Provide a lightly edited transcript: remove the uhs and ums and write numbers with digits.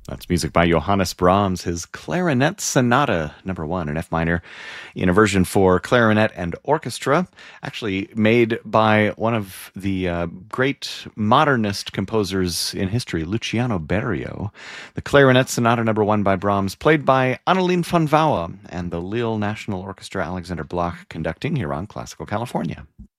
That's music by Johannes Brahms, his Clarinet Sonata number 1 in F minor, in a version for clarinet and orchestra, actually made by one of the great modernist composers in history, Luciano Berio. The Clarinet Sonata number 1 by Brahms, played by Annelien van Wouwen and the Lille National Orchestra, Alexander Bloch conducting here on Classical California.